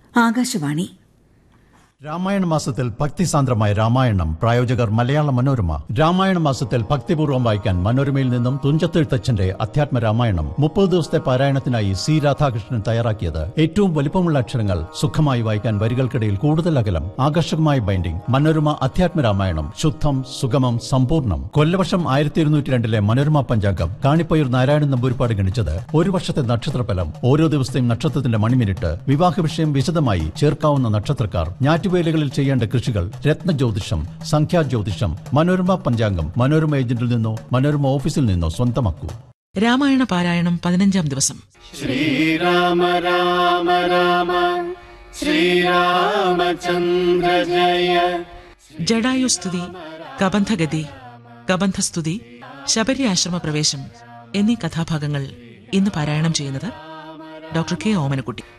ആകാശവാണി. രാമായണ മാസത്തിൽ ഭക്തിസാന്ദ്രമായ രാമായണം. പ്രായോജകർ മലയാള മനോരമ. രാമായണ മാസത്തിൽ ഭക്തിപൂർവ്വം വായിക്കാൻ മനോരമയിൽ നിന്നും തുഞ്ചത്തെഴുത്തച്ഛന്റെ അധ്യാത്മ രാമായണം 30 ദിവസത്തെ പാരായണത്തിനായി സി രാധാകൃഷ്ണൻ തയ്യാറാക്കിയത്. ഏറ്റവും വലിപ്പമുള്ള അക്ഷരങ്ങൾ, സുഖമായി വായിക്കാൻ വരികൾക്കിടയിൽ കൂടുതൽ അകലം, ആകർഷകമായ ബൈൻഡിംഗ്. മനോരമ അധ്യാത്മ രാമായണം. ശുദ്ധം, സുഗമം, സമ്പൂർണ്ണം. കൊല്ലവർഷം 1202 മനോരമ പഞ്ചാംഗം കാണിപ്പയ്യൂർ നാരായണൻ നമ്പൂരിപ്പാട് ഗണിച്ചത്. ഒരു വർഷത്തെ നക്ഷത്രഫലം, ഓരോ ദിവസത്തെയും നക്ഷത്രത്തിന്റെ മണിമിനിറ്റ്, വിവാഹ വിഷയം വിശദമായി, ചേർക്കാവുന്ന നക്ഷത്രക്കാർ, ഞാറ്റുവേലകളിൽ ചെയ്യേണ്ട കൃഷികൾ, രത്നജ്യോതിഷം, സംഖ്യാജ്യോതിഷം. മനോരമ പഞ്ചാംഗം മനോരമ ഏജന്റിൽ നിന്നോ മനോരമ ഓഫീസിൽ നിന്നോ സ്വന്തമാക്കൂ. രാമായണ പാരായണം 15-ാം ദിവസം. ശ്രീരാമ രാമ രാമ ശ്രീരാമചന്ദ്ര ജയ. ജടായുസ്തുതി, കബന്ധഗതി, കബന്ധസ്തുതി, ശബരി ആശ്രമ പ്രവേശം എന്നീ കഥാഭാഗങ്ങൾ ഇന്ന് പാരായണം ചെയ്യുന്നത് ഡോക്ടർ കെ ഓമനക്കുട്ടി.